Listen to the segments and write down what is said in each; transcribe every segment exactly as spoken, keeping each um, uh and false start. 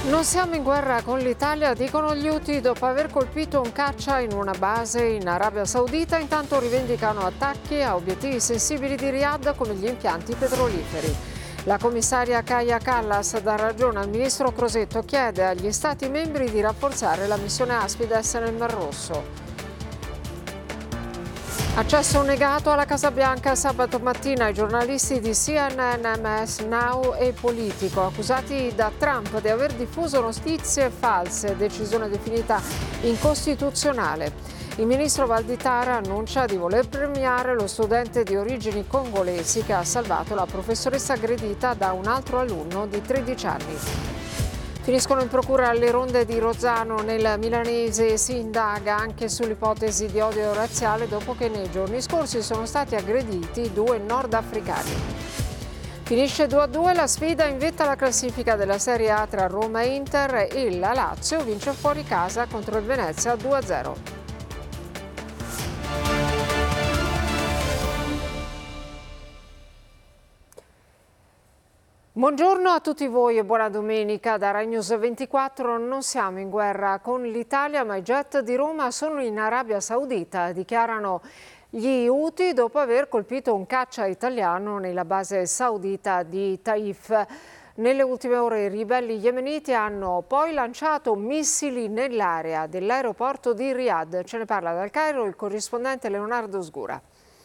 Non siamo in guerra con l'Italia, dicono gli Houthi dopo aver colpito un caccia in una base in Arabia Saudita. Intanto rivendicano attacchi a obiettivi sensibili di Riyadh come gli impianti petroliferi. La commissaria Kaja Kallas dà ragione al ministro Crosetto, chiede agli Stati membri di rafforzare la missione Aspides nel Mar Rosso. Accesso negato alla Casa Bianca sabato mattina ai giornalisti di C N N, M S Now e Politico, accusati da Trump di aver diffuso notizie false, decisione definita incostituzionale. Il ministro Valditara annuncia di voler premiare lo studente di origini congolesi che ha salvato la professoressa aggredita da un altro alunno di tredici anni. Finiscono in procura le ronde di Rozzano. Nel milanese si indaga anche sull'ipotesi di odio razziale dopo che nei giorni scorsi sono stati aggrediti due nordafricani. Finisce due a due la sfida in vetta alla classifica della Serie A tra Roma e Inter e la Lazio vince fuori casa contro il Venezia due a zero. Buongiorno a tutti voi e buona domenica da Rai News ventiquattro. Non siamo in guerra con l'Italia, ma i jet di Roma sono in Arabia Saudita, dichiarano gli Houthi dopo aver colpito un caccia italiano nella base saudita di Taif. Nelle ultime ore i ribelli yemeniti hanno poi lanciato missili nell'area dell'aeroporto di Riyadh. Ce ne parla dal Cairo il corrispondente Leonardo Sgura.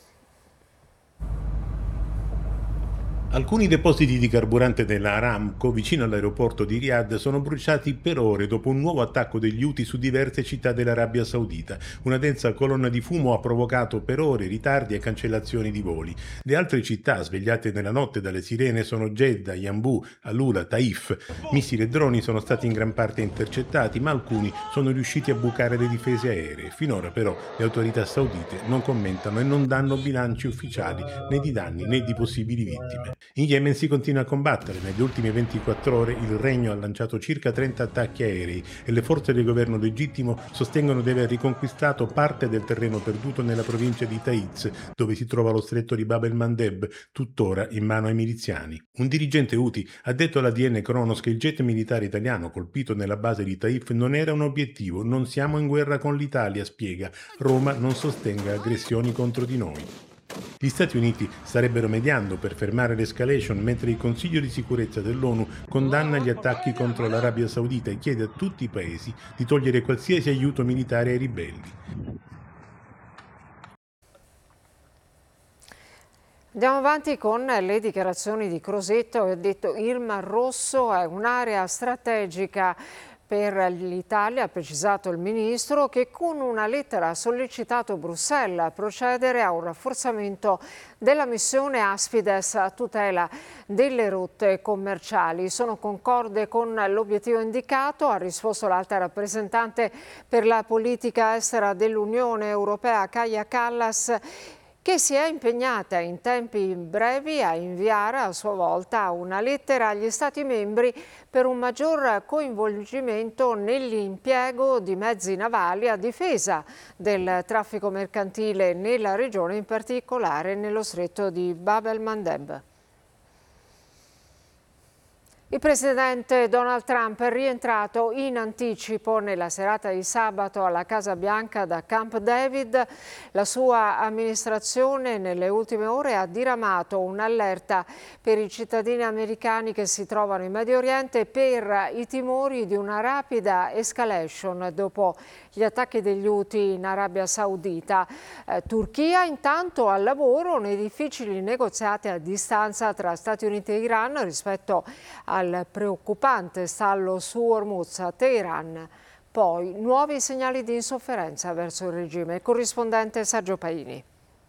Alcuni depositi di carburante della Aramco vicino all'aeroporto di Riyadh sono bruciati per ore dopo un nuovo attacco degli Houthi su diverse città dell'Arabia Saudita. Una densa colonna di fumo ha provocato per ore ritardi e cancellazioni di voli. Le altre città svegliate nella notte dalle sirene sono Jeddah, Yanbu, Alula, Taif. Missili e droni sono stati in gran parte intercettati, ma alcuni sono riusciti a bucare le difese aeree. Finora però le autorità saudite non commentano e non danno bilanci ufficiali né di danni né di possibili vittime. In Yemen si continua a combattere. Negli ultimi ventiquattro ore il regno ha lanciato circa trenta attacchi aerei e le forze del governo legittimo sostengono di aver riconquistato parte del terreno perduto nella provincia di Taiz, dove si trova lo stretto di Bab el-Mandeb, tuttora in mano ai miliziani. Un dirigente Houthi ha detto alla D N Kronos che il jet militare italiano colpito nella base di Taif non era un obiettivo. Non siamo in guerra con l'Italia, spiega. Roma non sostenga aggressioni contro di noi. Gli Stati Uniti starebbero mediando per fermare l'escalation, mentre il Consiglio di sicurezza dell'ONU condanna gli attacchi contro l'Arabia Saudita e chiede a tutti i paesi di togliere qualsiasi aiuto militare ai ribelli. Andiamo avanti con le dichiarazioni di Crosetto, che ha detto il Mar Rosso è un'area strategica per l'Italia, ha precisato il ministro, che con una lettera ha sollecitato Bruxelles a procedere a un rafforzamento della missione Aspides a tutela delle rotte commerciali. Sono concorde con l'obiettivo indicato, ha risposto l'alta rappresentante per la politica estera dell'Unione Europea Kaja Kallas, che si è impegnata in tempi brevi a inviare a sua volta una lettera agli Stati membri per un maggior coinvolgimento nell'impiego di mezzi navali a difesa del traffico mercantile nella regione, in particolare nello stretto di Bab el-Mandeb. Il presidente Donald Trump è rientrato in anticipo nella serata di sabato alla Casa Bianca da Camp David. La sua amministrazione nelle ultime ore ha diramato un'allerta per i cittadini americani che si trovano in Medio Oriente per i timori di una rapida escalation dopo gli attacchi degli Houthi in Arabia Saudita. Eh, Turchia intanto al lavoro nei difficili negoziati a distanza tra Stati Uniti e Iran rispetto a al preoccupante stallo su Hormuz a Teheran, poi nuovi segnali di insofferenza verso il regime. Il corrispondente Sergio Paini.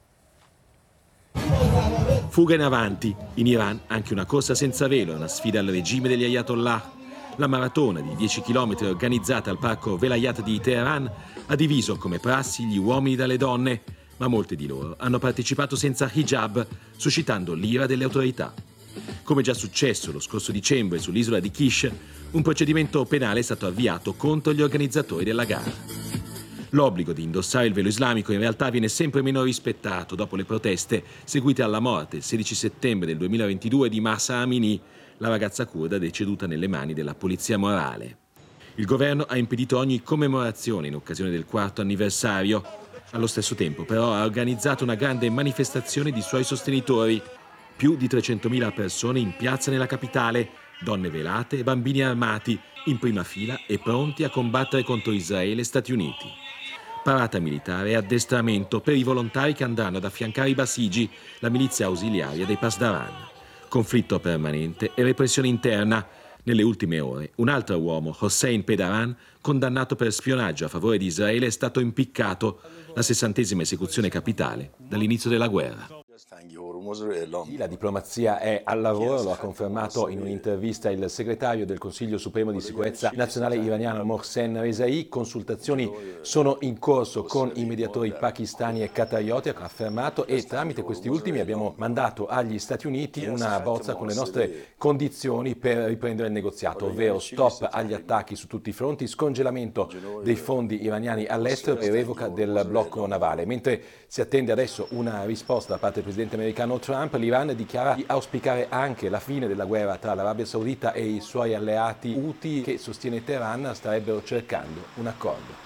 Fuga in avanti. In Iran anche una corsa senza velo, una sfida al regime degli Ayatollah. La maratona di dieci chilometri organizzata al parco Velayat di Teheran ha diviso come prassi gli uomini dalle donne, ma molti di loro hanno partecipato senza hijab, suscitando l'ira delle autorità. Come già successo lo scorso dicembre sull'isola di Kish, un procedimento penale è stato avviato contro gli organizzatori della gara. L'obbligo di indossare il velo islamico in realtà viene sempre meno rispettato dopo le proteste seguite alla morte il sedici settembre del duemilaventidue di Mahsa Amini, la ragazza curda deceduta nelle mani della polizia morale. Il governo ha impedito ogni commemorazione in occasione del quarto anniversario. Allo stesso tempo, però, ha organizzato una grande manifestazione di suoi sostenitori. Più di trecentomila persone in piazza nella capitale, donne velate e bambini armati, in prima fila e pronti a combattere contro Israele e Stati Uniti. Parata militare e addestramento per i volontari che andranno ad affiancare i Basiji, la milizia ausiliaria dei Pasdaran. Conflitto permanente e repressione interna. Nelle ultime ore, un altro uomo, Hossein Pedaran, condannato per spionaggio a favore di Israele, è stato impiccato, la sessantesima esecuzione capitale dall'inizio della guerra. La diplomazia è al lavoro, lo ha confermato in un'intervista il segretario del Consiglio Supremo di Sicurezza nazionale iraniano Mohsen Rezaei. Consultazioni sono in corso con i mediatori pakistani e qatarioti, ha affermato, e tramite questi ultimi abbiamo mandato agli Stati Uniti una bozza con le nostre condizioni per riprendere il negoziato, ovvero stop agli attacchi su tutti i fronti, scongelamento dei fondi iraniani all'estero e revoca del blocco navale. Mentre si attende adesso una risposta da parte del presidente americano Trump, l'Iran dichiara di auspicare anche la fine della guerra tra l'Arabia Saudita e i suoi alleati Houthi, che sostiene Teheran starebbero cercando un accordo.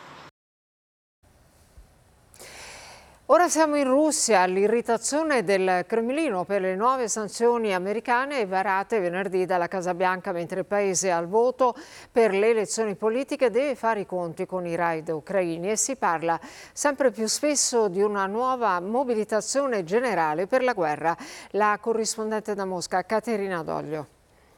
Ora siamo in Russia. L'irritazione del Cremlino per le nuove sanzioni americane varate venerdì dalla Casa Bianca, mentre il paese al voto per le elezioni politiche deve fare i conti con i raid ucraini, e si parla sempre più spesso di una nuova mobilitazione generale per la guerra. La corrispondente da Mosca, Caterina Doglio.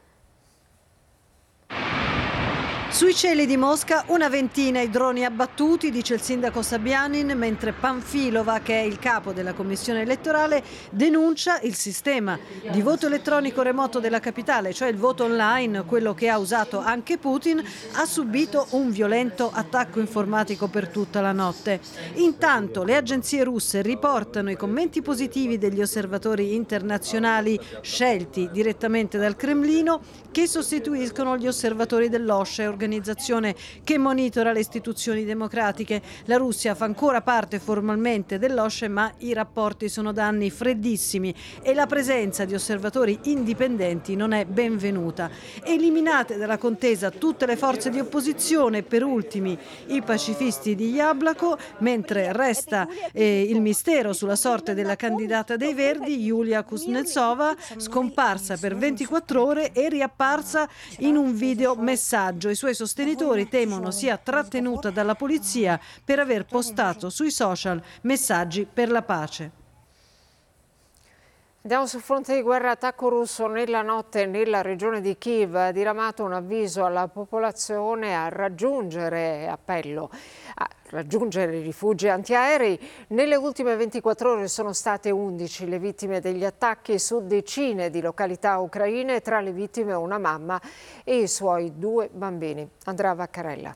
Sui cieli di Mosca una ventina i droni abbattuti, dice il sindaco Sabianin, mentre Panfilova, che è il capo della commissione elettorale, denuncia il sistema di voto elettronico remoto della capitale, cioè il voto online, quello che ha usato anche Putin, ha subito un violento attacco informatico per tutta la notte. Intanto le agenzie russe riportano i commenti positivi degli osservatori internazionali scelti direttamente dal Cremlino, che sostituiscono gli osservatori dell'O S C E, organizzazione che monitora le istituzioni democratiche. La Russia fa ancora parte formalmente dell'O S C E, ma i rapporti sono da anni freddissimi e la presenza di osservatori indipendenti non è benvenuta. Eliminate dalla contesa tutte le forze di opposizione, per ultimi i pacifisti di Jablako, mentre resta eh, il mistero sulla sorte della candidata dei Verdi, Yulia Kuznetsova, scomparsa per ventiquattro ore e riapparsa in un video messaggio. I suoi sostenitori temono sia trattenuta dalla polizia per aver postato sui social messaggi per la pace. Andiamo sul fronte di guerra. Attacco russo nella notte nella regione di Kiev. Ha diramato un avviso alla popolazione a raggiungere, appello a raggiungere i rifugi antiaerei. Nelle ultime ventiquattro ore sono state undici le vittime degli attacchi su decine di località ucraine, tra le vittime una mamma e i suoi due bambini. Andrea Vaccarella.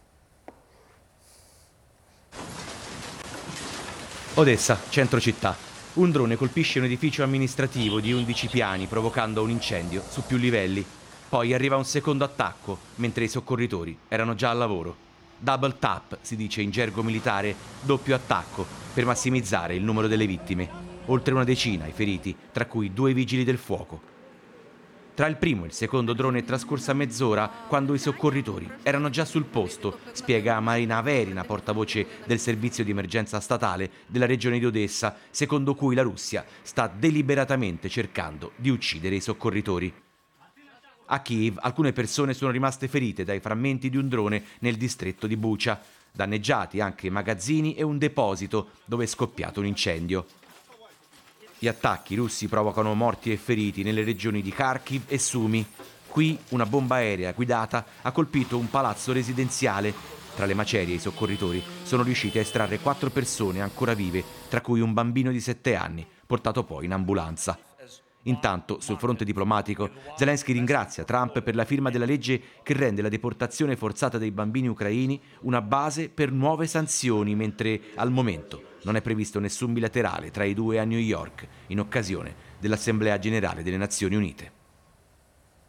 Odessa, centro città. Un drone colpisce un edificio amministrativo di undici piani, provocando un incendio su più livelli. Poi arriva un secondo attacco, mentre i soccorritori erano già al lavoro. Double tap, si dice in gergo militare, doppio attacco, per massimizzare il numero delle vittime. Oltre una decina i feriti, tra cui due vigili del fuoco. Tra il primo e il secondo drone è trascorsa mezz'ora, quando i soccorritori erano già sul posto, spiega Marina Verina, portavoce del servizio di emergenza statale della regione di Odessa, secondo cui la Russia sta deliberatamente cercando di uccidere i soccorritori. A Kiev alcune persone sono rimaste ferite dai frammenti di un drone nel distretto di Bucha, danneggiati anche magazzini e un deposito dove è scoppiato un incendio. Gli attacchi russi provocano morti e feriti nelle regioni di Kharkiv e Sumy. Qui una bomba aerea guidata ha colpito un palazzo residenziale. Tra le macerie i soccorritori sono riusciti a estrarre quattro persone ancora vive, tra cui un bambino di sette anni, portato poi in ambulanza. Intanto, sul fronte diplomatico, Zelensky ringrazia Trump per la firma della legge che rende la deportazione forzata dei bambini ucraini una base per nuove sanzioni, mentre al momento non è previsto nessun bilaterale tra i due a New York in occasione dell'Assemblea Generale delle Nazioni Unite.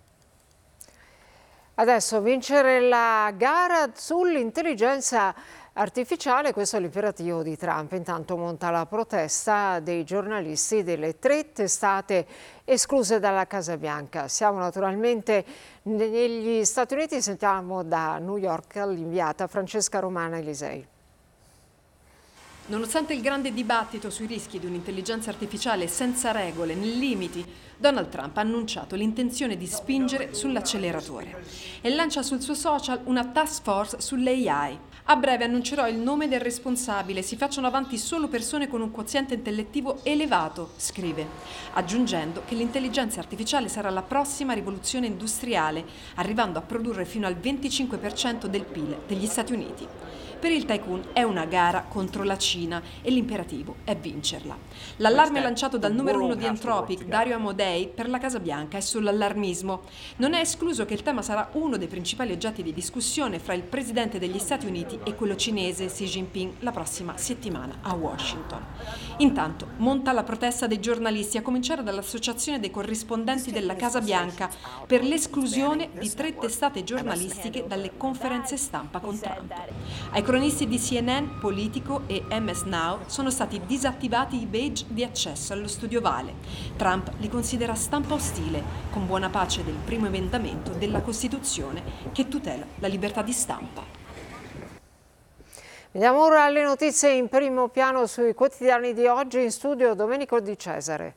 Adesso vincere la gara sull'intelligenza artificiale. Questo è l'imperativo di Trump. Intanto monta la protesta dei giornalisti delle tre testate escluse dalla Casa Bianca. Siamo naturalmente negli Stati Uniti, sentiamo da New York l'inviata Francesca Romana Elisei. Nonostante il grande dibattito sui rischi di un'intelligenza artificiale senza regole né limiti, Donald Trump ha annunciato l'intenzione di spingere sull'acceleratore e lancia sul suo social una task force sull'A I. A breve annuncerò il nome del responsabile, si facciano avanti solo persone con un quoziente intellettivo elevato, scrive, aggiungendo che l'intelligenza artificiale sarà la prossima rivoluzione industriale, arrivando a produrre fino al venticinque per cento del P I L degli Stati Uniti. Per il tycoon è una gara contro la Cina e l'imperativo è vincerla. L'allarme lanciato dal numero uno di Anthropic, Dario Amodei, per la Casa Bianca è sull'allarmismo. Non è escluso che il tema sarà uno dei principali oggetti di discussione fra il presidente degli Stati Uniti e quello cinese Xi Jinping la prossima settimana a Washington. Intanto monta la protesta dei giornalisti, a cominciare dall'Associazione dei corrispondenti della Casa Bianca, per l'esclusione di tre testate giornalistiche dalle conferenze stampa con Trump. Ai cronisti di C N N, Politico e M S Now sono stati disattivati i badge di accesso allo studio ovale. Trump li considera stampa ostile, con buona pace del primo emendamento della Costituzione che tutela la libertà di stampa. Vediamo ora le notizie in primo piano sui quotidiani di oggi. In studio Domenico Di Cesare.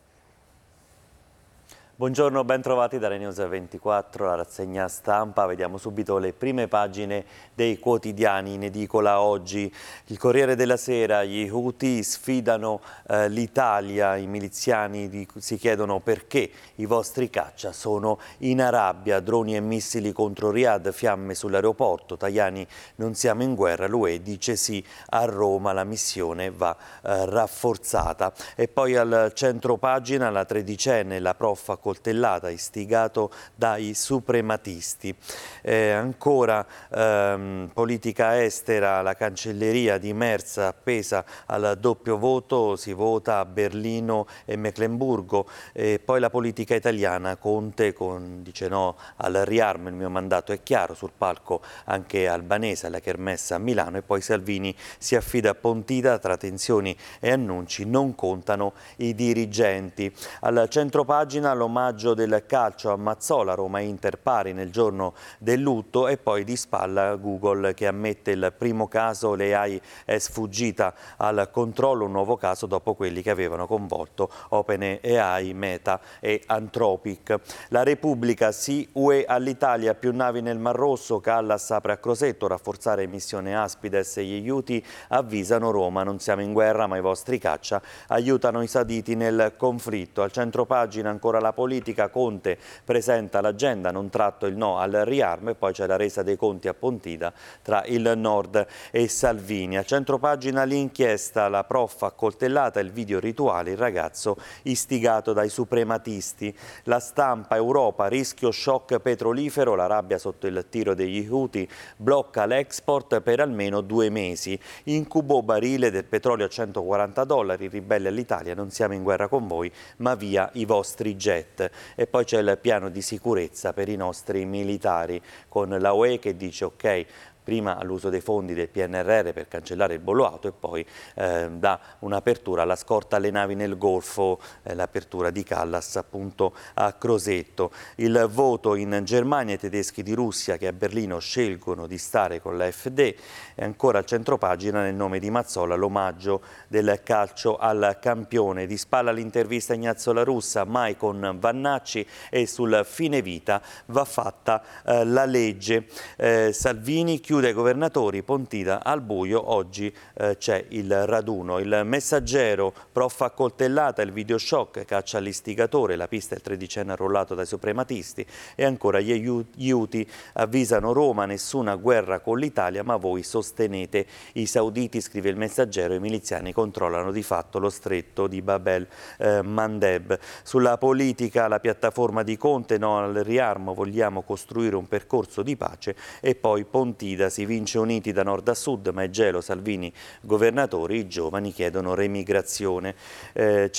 Buongiorno, ben trovati dalle News ventiquattro, la rassegna stampa. Vediamo subito le prime pagine dei quotidiani in edicola oggi. Il Corriere della Sera, gli Houthi sfidano eh, l'Italia, i miliziani di, si chiedono perché i vostri caccia sono in Arabia, droni e missili contro Riyadh, fiamme sull'aeroporto, Tajani non siamo in guerra, l'U E dice sì a Roma, la missione va eh, rafforzata. E poi al centro pagina la tredicenne, la prof coltellata, istigato dai suprematisti. Eh, ancora ehm, politica estera, la cancelleria di Merz appesa al doppio voto, si vota a Berlino e Meclemburgo. E poi la politica italiana, Conte con, dice no al riarmo, il mio mandato è chiaro, sul palco anche albanese alla Kermesse a Milano. E poi Salvini si affida a Pontida, tra tensioni e annunci non contano i dirigenti. Al centro pagina l'omaggio del calcio a Mazzola, Roma Inter pari nel giorno del lutto. E poi di spalla Google che ammette il primo caso, l'A I è sfuggita al controllo, un nuovo caso dopo quelli che avevano coinvolto OpenAI, Meta e Anthropic. La Repubblica, sì U E all'Italia, più navi nel Mar Rosso, Callas apre a Crosetto, rafforzare missione Aspides e gli Houthi avvisano Roma, non siamo in guerra ma i vostri caccia aiutano i sauditi nel conflitto. Al centro pagina ancora la politica, Conte presenta l'agenda, non tratto il no al riarmo. E poi c'è la resa dei conti a Pontida tra il Nord e Salvini. Al centropagina l'inchiesta, la prof accoltellata, il video rituale, il ragazzo istigato dai suprematisti. La Stampa, Europa, rischio shock petrolifero, l'Arabia sotto il tiro degli Houthi blocca l'export per almeno due mesi. Incubo, barile del petrolio a centoquaranta dollari, ribelli all'Italia, non siamo in guerra con voi ma via i vostri jet. E poi c'è il piano di sicurezza per i nostri militari, con la U E che dice ok, prima all'uso dei fondi del P N R R per cancellare il bollo auto e poi eh, dà un'apertura alla scorta alle navi nel Golfo, eh, l'apertura di Callas appunto a Crosetto. Il voto in Germania, i tedeschi di Russia che a Berlino scelgono di stare con la F D. E ancora al centropagina, nel nome di Mazzola, l'omaggio del calcio al campione. Di spalla l'intervista a Ignazio La Russa, mai con Vannacci, e sul fine vita va fatta eh, la legge. Eh, Salvini chiude ai governatori, Pontida al buio, oggi eh, c'è il raduno. Il Messaggero, prof accoltellata, il video shock, caccia all'istigatore, la pista del tredicenne arrollato dai suprematisti. E ancora gli Houthi avvisano Roma, nessuna guerra con l'Italia ma voi sostenete i sauditi, scrive il Messaggero, i miliziani controllano di fatto lo stretto di Bab el eh, Mandeb. Sulla politica, la piattaforma di Conte, no al riarmo, vogliamo costruire un percorso di pace. E poi Pontida, si vince uniti da nord a sud, ma è gelo, Salvini governatori, i giovani chiedono remigrazione. Eh, c'è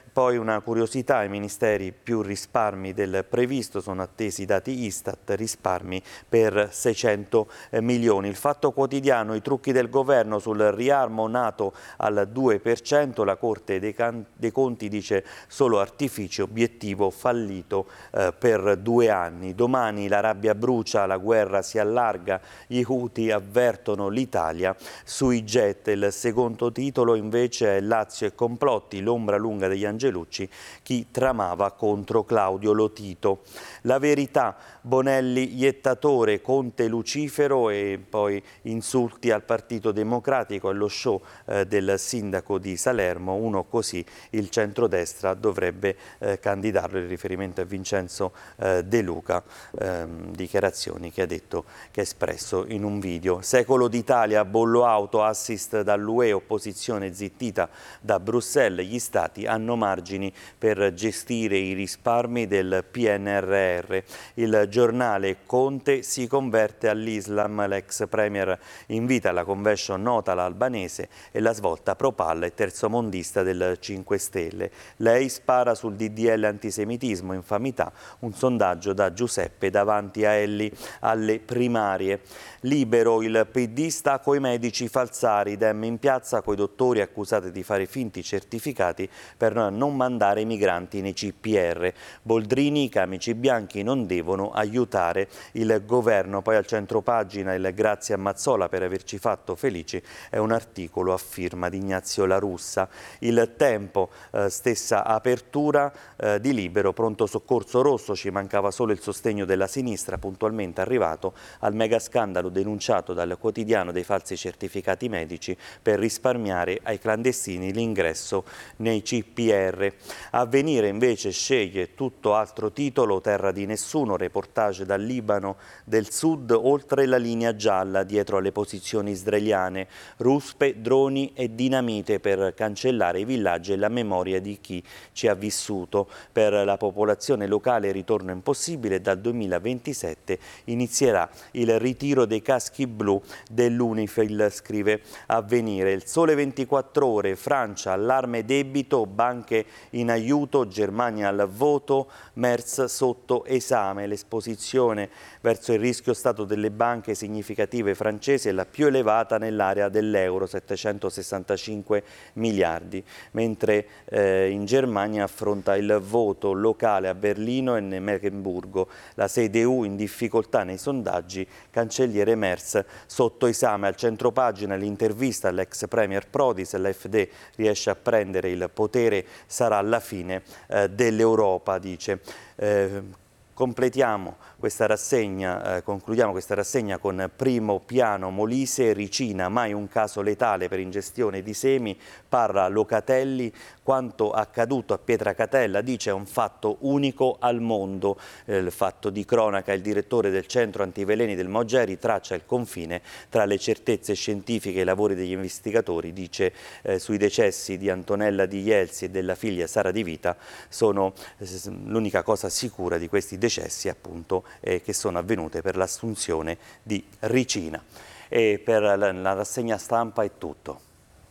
Poi una curiosità, i ministeri più risparmi del previsto, sono attesi i dati Istat, risparmi per seicento milioni. Il Fatto Quotidiano, i trucchi del governo sul riarmo nato al due per cento, la Corte dei, dei Conti dice solo artificio, obiettivo fallito eh, per due anni. Domani l'Arabia brucia, la guerra si allarga, gli Houthi avvertono l'Italia sui jet. Il secondo titolo invece è Lazio e complotti, l'ombra lunga degli Angelucci, chi tramava contro Claudio Lotito. La Verità, Bonelli iettatore, Conte Lucifero e poi insulti al Partito Democratico e lo show eh, del sindaco di Salermo, uno così il centrodestra dovrebbe eh, candidarlo, in riferimento a Vincenzo eh, De Luca, ehm, dichiarazioni che ha detto, che ha espresso in un video. Secolo d'Italia, bollo auto, assist dall'U E, opposizione zittita da Bruxelles, gli stati hanno margini per gestire i risparmi del P N R R. Il giornale, Conte si converte all'Islam, l'ex premier invita alla convention nota l'albanese e la svolta pro palla e terzomondista del cinque Stelle. Lei spara sul D D L antisemitismo, infamità, un sondaggio da Giuseppe davanti a Elli alle primarie. Libero, il P D sta coi medici falsari, Dem in piazza coi dottori accusati di fare finti certificati per non mandare i migranti nei C P R. Boldrini, i camici bianchi non devono aiutare il governo. Poi al centro pagina il grazie a Mazzola per averci fatto felici, è un articolo a firma di Ignazio La Russa. Il Tempo, eh, stessa apertura eh, di Libero, pronto soccorso rosso, ci mancava solo il sostegno della sinistra, puntualmente arrivato al mega scandalo denunciato dal quotidiano dei falsi certificati medici per risparmiare ai clandestini l'ingresso nei C P R. Avvenire invece sceglie tutto altro titolo, terra di nessuno, reportage dal Libano del Sud, oltre la linea gialla, dietro alle posizioni israeliane, ruspe, droni e dinamite per cancellare i villaggi e la memoria di chi ci ha vissuto. Per la popolazione locale il ritorno impossibile e dal duemilaventisette inizierà il ritiro dei caschi blu dell'Unifil, scrive Avvenire. Il Sole ventiquattro Ore, Francia, allarme debito, banche in aiuto, Germania al voto, Merz sotto esame. L'esposizione verso il rischio stato delle banche significative francesi è la più elevata nell'area dell'euro, settecentosessantacinque miliardi, mentre eh, in Germania affronta il voto locale a Berlino e nel Mecklenburgo. La C D U in difficoltà nei sondaggi, cancelliere Merz sotto esame. Al centropagina l'intervista all'ex premier Prodi, se l'A F D riesce a prendere il potere sarà la fine eh, dell'Europa, dice. Eh, Completiamo questa rassegna, eh, concludiamo questa rassegna con Primo Piano Molise, Ricina, mai un caso letale per ingestione di semi, parla Locatelli, quanto accaduto a Pietracatella, dice è un fatto unico al mondo. Eh, il fatto di cronaca, il direttore del centro antiveleni del Moggeri traccia il confine tra le certezze scientifiche e i lavori degli investigatori, dice eh, sui decessi di Antonella Di Jelsi e della figlia Sara Di Vita, sono eh, l'unica cosa sicura di questi decessi appunto eh, che sono avvenute per l'assunzione di Ricina. E per la, la rassegna stampa è tutto.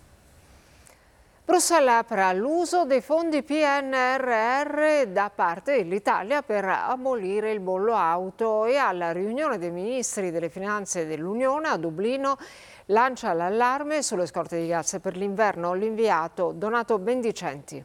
Bruxelles apre l'uso dei fondi P N R R da parte dell'Italia per abolire il bollo auto e alla riunione dei ministri delle finanze dell'Unione a Dublino lancia l'allarme sulle scorte di gas per l'inverno l'inviato Donato Bendicenti.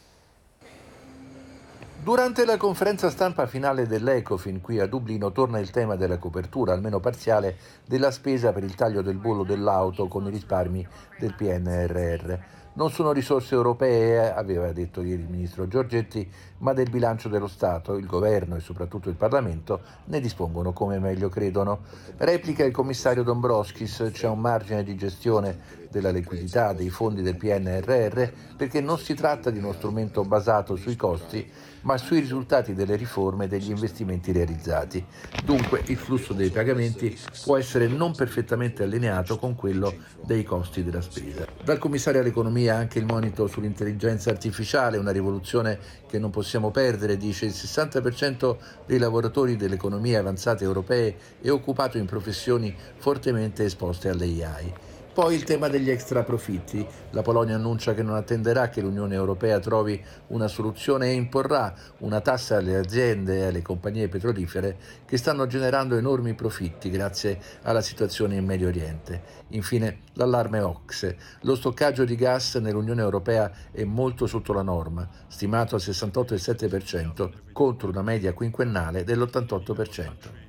Durante la conferenza stampa finale dell'Ecofin qui a Dublino torna il tema della copertura, almeno parziale, della spesa per il taglio del bollo dell'auto con i risparmi del P N R R. Non sono risorse europee, aveva detto ieri il ministro Giorgetti, ma del bilancio dello Stato. Il governo e soprattutto il Parlamento ne dispongono come meglio credono. Replica il commissario Dombrovskis, c'è un margine di gestione della liquidità dei fondi del P N R R perché non si tratta di uno strumento basato sui costi, ma sui risultati delle riforme e degli investimenti realizzati. Dunque il flusso dei pagamenti può essere non perfettamente allineato con quello dei costi della spesa. Dal commissario all'economia anche il monito sull'intelligenza artificiale, una rivoluzione che non possiamo perdere, dice il sessanta per cento dei lavoratori delle economie avanzate europee è occupato in professioni fortemente esposte all'A I. Poi il tema degli extraprofitti. La Polonia annuncia che non attenderà che l'Unione Europea trovi una soluzione e imporrà una tassa alle aziende e alle compagnie petrolifere che stanno generando enormi profitti grazie alla situazione in Medio Oriente. Infine, l'allarme O C S E. Lo stoccaggio di gas nell'Unione Europea è molto sotto la norma, stimato al sessantotto virgola sette per cento contro una media quinquennale dell'ottantotto per cento.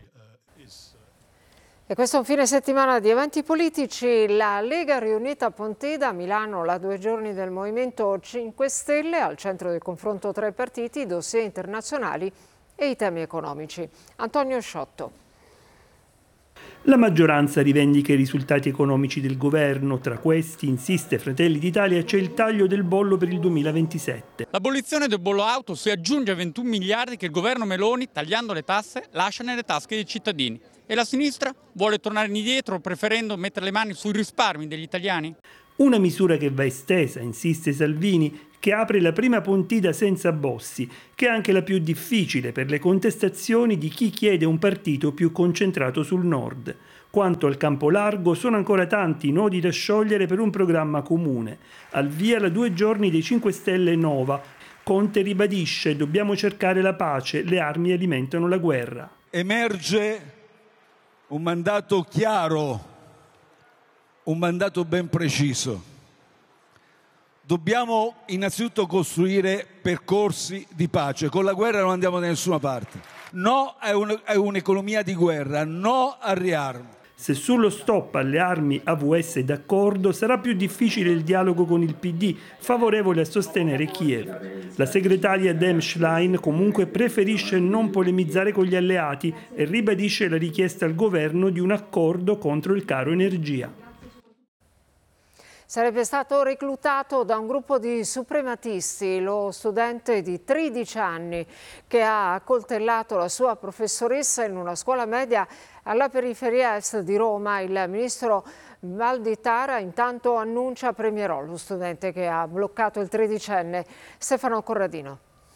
E questo è un fine settimana di eventi politici. La Lega riunita a Pontida, a Milano, la due giorni del Movimento cinque Stelle, al centro del confronto tra i partiti, i dossier internazionali e i temi economici. Antonio Sciotto. La maggioranza rivendica i risultati economici del governo. Tra questi, insiste Fratelli d'Italia, c'è il taglio del bollo per il duemilaventisette. L'abolizione del bollo auto si aggiunge a ventuno miliardi che il governo Meloni, tagliando le tasse, lascia nelle tasche dei cittadini. E la sinistra vuole tornare indietro preferendo mettere le mani sui risparmi degli italiani? Una misura che va estesa, insiste Salvini, che apre la prima Pontida senza Bossi, che è anche la più difficile per le contestazioni di chi chiede un partito più concentrato sul nord. Quanto al campo largo, sono ancora tanti i nodi da sciogliere per un programma comune. Al via la due giorni dei cinque Stelle Nova. Conte ribadisce: dobbiamo cercare la pace, le armi alimentano la guerra. Emerge un mandato chiaro, un mandato ben preciso. Dobbiamo innanzitutto costruire percorsi di pace. Con la guerra non andiamo da nessuna parte. No a un'economia di guerra, no al riarmo. Se sullo stop alle armi A V S è d'accordo, sarà più difficile il dialogo con il P D, favorevole a sostenere Kiev. La segretaria Dem Schlein comunque preferisce non polemizzare con gli alleati e ribadisce la richiesta al governo di un accordo contro il caro energia. Sarebbe stato reclutato da un gruppo di suprematisti, lo studente di tredici anni che ha accoltellato la sua professoressa in una scuola media alla periferia est di Roma. Il ministro Valditara intanto annuncia premierò lo studente che ha bloccato il tredicenne. Stefano Corradino.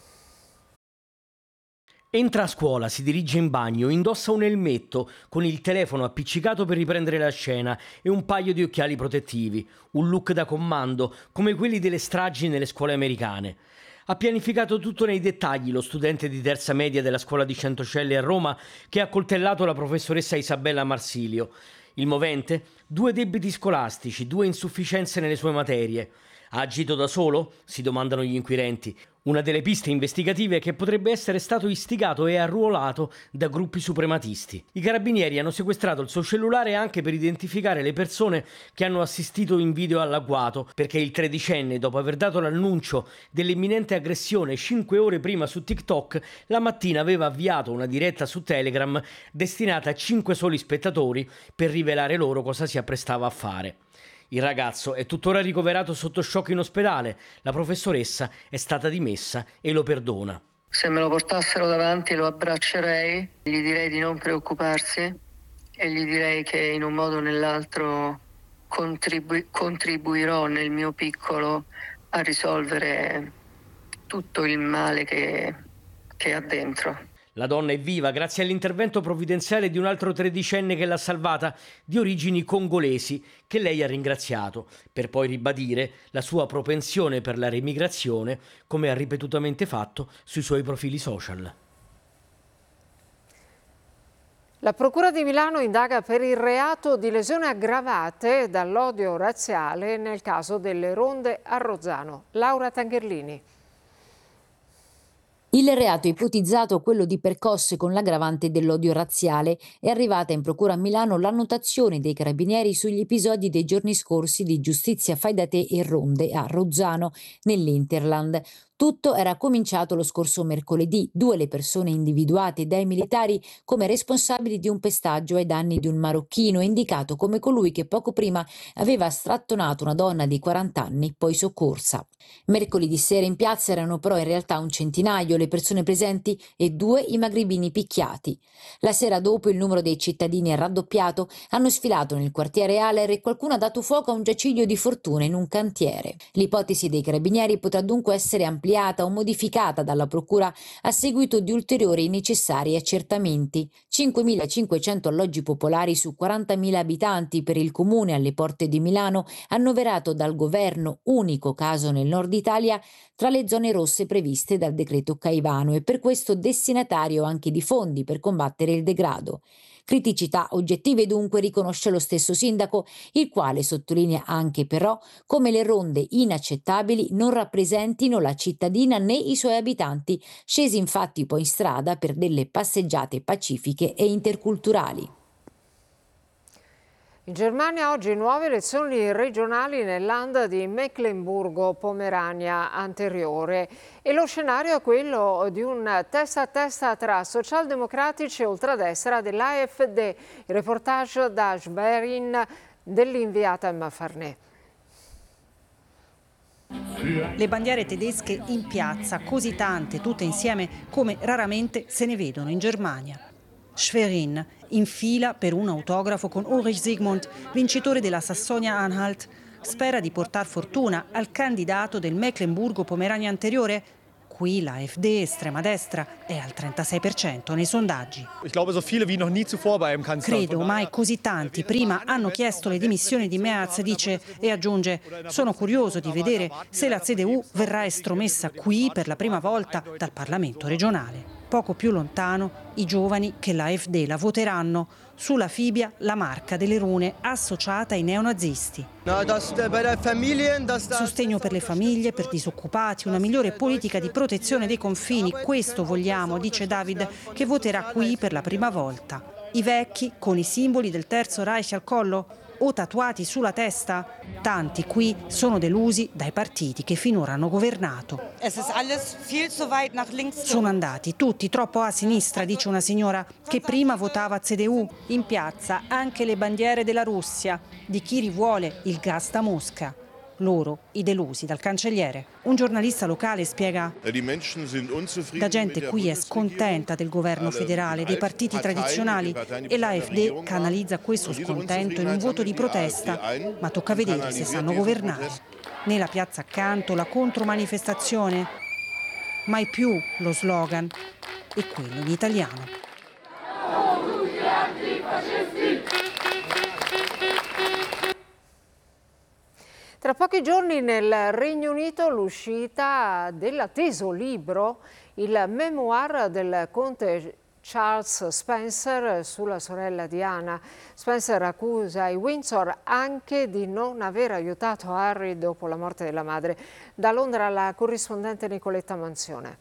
Entra a scuola, si dirige in bagno, indossa un elmetto con il telefono appiccicato per riprendere la scena e un paio di occhiali protettivi, un look da comando come quelli delle stragi nelle scuole americane. Ha pianificato tutto nei dettagli lo studente di terza media della scuola di Centocelle a Roma che ha coltellato la professoressa Isabella Marsilio. Il movente? Due debiti scolastici, due insufficienze nelle sue materie. Ha agito da solo? Si domandano gli inquirenti. Una delle piste investigative è che potrebbe essere stato istigato e arruolato da gruppi suprematisti. I carabinieri hanno sequestrato il suo cellulare anche per identificare le persone che hanno assistito in video all'agguato, perché il tredicenne, dopo aver dato l'annuncio dell'imminente aggressione cinque ore prima su TikTok, la mattina aveva avviato una diretta su Telegram destinata a cinque soli spettatori per rivelare loro cosa si apprestava a fare. Il ragazzo è tuttora ricoverato sotto shock in ospedale. La professoressa è stata dimessa e lo perdona. Se me lo portassero davanti lo abbraccerei, gli direi di non preoccuparsi e gli direi che in un modo o nell'altro contribu- contribuirò nel mio piccolo a risolvere tutto il male che, che ha dentro. La donna è viva grazie all'intervento provvidenziale di un altro tredicenne che l'ha salvata, di origini congolesi, che lei ha ringraziato, per poi ribadire la sua propensione per la remigrazione, come ha ripetutamente fatto sui suoi profili social. La Procura di Milano indaga per il reato di lesioni aggravate dall'odio razziale nel caso delle ronde a Rozzano. Laura Tangherlini. Il reato ipotizzato, quello di percosse con l'aggravante dell'odio razziale, è arrivata in procura a Milano l'annotazione dei carabinieri sugli episodi dei giorni scorsi di giustizia fai da te e ronde a Rozzano, nell'Interland. Tutto era cominciato lo scorso mercoledì, due le persone individuate dai militari come responsabili di un pestaggio ai danni di un marocchino, indicato come colui che poco prima aveva strattonato una donna di quaranta anni, poi soccorsa. Mercoledì sera in piazza erano però in realtà un centinaio le persone presenti e due i magrebini picchiati. La sera dopo il numero dei cittadini è raddoppiato, hanno sfilato nel quartiere Aller e qualcuno ha dato fuoco a un giaciglio di fortuna in un cantiere. L'ipotesi dei carabinieri potrà dunque essere ampliata ampliata o modificata dalla Procura a seguito di ulteriori necessari accertamenti. cinquemilacinquecento alloggi popolari su quarantamila abitanti per il comune alle porte di Milano, annoverato dal governo, unico caso nel nord Italia, tra le zone rosse previste dal decreto Caivano e per questo destinatario anche di fondi per combattere il degrado. Criticità oggettive dunque riconosce lo stesso sindaco, il quale sottolinea anche però come le ronde inaccettabili non rappresentino la cittadina né i suoi abitanti, scesi infatti poi in strada per delle passeggiate pacifiche e interculturali. In Germania oggi nuove elezioni regionali nel Land di Mecklenburgo-Pomerania anteriore e lo scenario è quello di un testa a testa tra socialdemocratici e ultradestra dell'A F D. Il reportage da Schwerin dell'inviata Emma Farnè. Le bandiere tedesche in piazza, così tante, tutte insieme, come raramente se ne vedono in Germania. Schwerin, in fila per un autografo con Ulrich Zygmunt, vincitore della Sassonia-Anhalt, spera di portar fortuna al candidato del Mecklenburgo-Pomerania anteriore. Qui la A F D, estrema destra, è al trentasei per cento nei sondaggi. Credo mai così tanti prima hanno chiesto le dimissioni di Merz, dice, e aggiunge: sono curioso di vedere se la C D U verrà estromessa qui per la prima volta dal Parlamento regionale. Poco più lontano, i giovani che la A F D la voteranno. Sulla Fibia la marca delle rune associata ai neonazisti. Sostegno per le famiglie, per disoccupati, una migliore politica di protezione dei confini. Questo vogliamo, dice David, che voterà qui per la prima volta. I vecchi, con i simboli del Terzo Reich al collo o tatuati sulla testa, tanti qui sono delusi dai partiti che finora hanno governato. Sono andati tutti troppo a sinistra, dice una signora che prima votava C D U. In piazza anche le bandiere della Russia, di chi rivuole il gas da Mosca. Loro i delusi dal cancelliere. Un giornalista locale spiega: la gente qui è scontenta del governo federale, dei partiti tradizionali, e l'A F D canalizza questo scontento in un voto di protesta, ma tocca vedere se sanno governare. Nella piazza accanto la contromanifestazione, mai più lo slogan, e quello in italiano. Tra pochi giorni nel Regno Unito l'uscita dell'atteso libro, il memoir del conte Charles Spencer sulla sorella Diana. Spencer accusa i Windsor anche di non aver aiutato Harry dopo la morte della madre. Da Londra la corrispondente Nicoletta Manzione.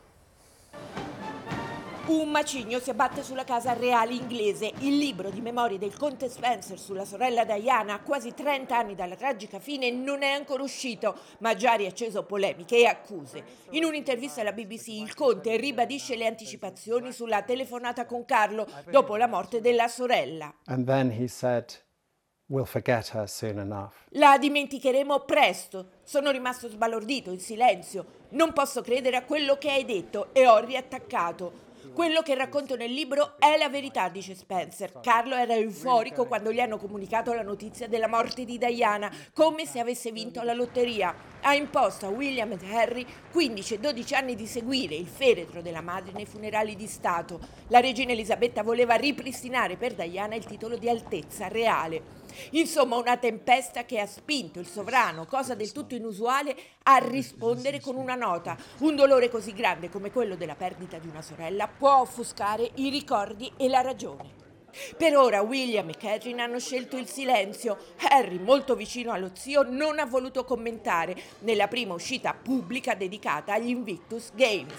Un macigno si abbatte sulla casa reale inglese. Il libro di memorie del conte Spencer sulla sorella Diana, a quasi trenta anni dalla tragica fine, non è ancora uscito, ma ha già riacceso polemiche e accuse. In un'intervista alla B B C il conte ribadisce le anticipazioni sulla telefonata con Carlo dopo la morte della sorella. And then he said, "We'll forget her soon enough." La dimenticheremo presto. Sono rimasto sbalordito, in silenzio. Non posso credere a quello che hai detto e ho riattaccato. Quello che racconto nel libro è la verità, dice Spencer. Carlo era euforico quando gli hanno comunicato la notizia della morte di Diana, come se avesse vinto la lotteria. Ha imposto a William ed Harry quindici e dodici anni di seguire il feretro della madre nei funerali di Stato. La regina Elisabetta voleva ripristinare per Diana il titolo di altezza reale. Insomma, una tempesta che ha spinto il sovrano, cosa del tutto inusuale, a rispondere con una nota. Un dolore così grande come quello della perdita di una sorella può offuscare i ricordi e la ragione. Per ora William e Catherine hanno scelto il silenzio. Harry, molto vicino allo zio, non ha voluto commentare nella prima uscita pubblica dedicata agli Invictus Games.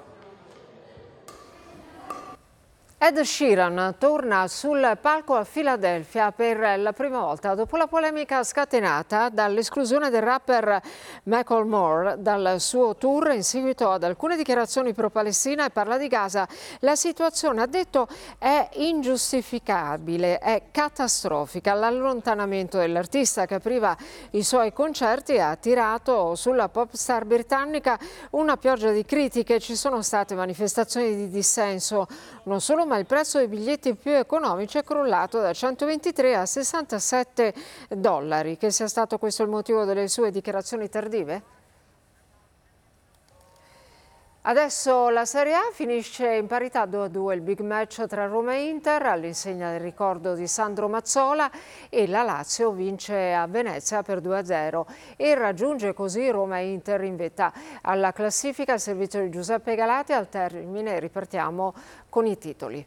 Ed Sheeran torna sul palco a Filadelfia per la prima volta dopo la polemica scatenata dall'esclusione del rapper Macklemore dal suo tour in seguito ad alcune dichiarazioni pro-Palestina e parla di Gaza. La situazione, ha detto, è ingiustificabile, è catastrofica. L'allontanamento dell'artista che apriva i suoi concerti ha attirato sulla pop star britannica una pioggia di critiche. Ci sono state manifestazioni di dissenso, non solo, ma il prezzo dei biglietti più economici è crollato da centoventitré a sessantasette dollari. Che sia stato questo il motivo delle sue dichiarazioni tardive? Adesso la Serie A finisce in parità due a due il big match tra Roma e Inter all'insegna del ricordo di Sandro Mazzola e la Lazio vince a Venezia per due a zero e raggiunge così Roma e Inter in vetta alla classifica. Il servizio di Giuseppe Galati. Al termine ripartiamo con i titoli.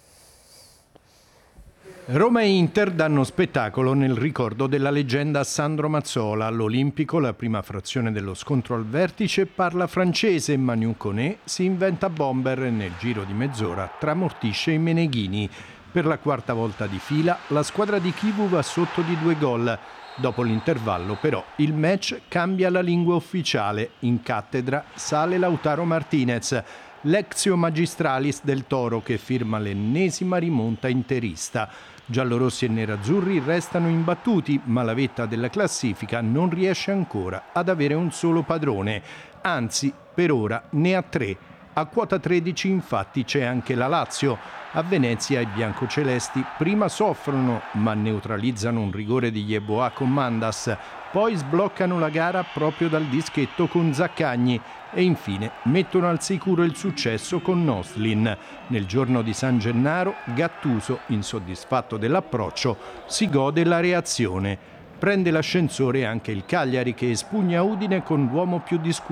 Roma e Inter danno spettacolo nel ricordo della leggenda Sandro Mazzola. All'Olimpico, la prima frazione dello scontro al vertice, parla francese. Manu Koné si inventa bomber e nel giro di mezz'ora tramortisce i Meneghini. Per la quarta volta di fila la squadra di Chivu va sotto di due gol. Dopo l'intervallo però il match cambia la lingua ufficiale. In cattedra sale Lautaro Martinez, l'exio magistralis del Toro, che firma l'ennesima rimonta interista. Giallorossi e nerazzurri restano imbattuti, ma la vetta della classifica non riesce ancora ad avere un solo padrone. Anzi, per ora ne ha tre. A quota tredici infatti c'è anche la Lazio. A Venezia i biancocelesti prima soffrono, ma neutralizzano un rigore di Yeboah con Mandas. Poi sbloccano la gara proprio dal dischetto con Zaccagni e infine mettono al sicuro il successo con Noslin. Nel giorno di San Gennaro, Gattuso, insoddisfatto dell'approccio, si gode la reazione. Prende l'ascensore anche il Cagliari, che espugna Udine con l'uomo più discusso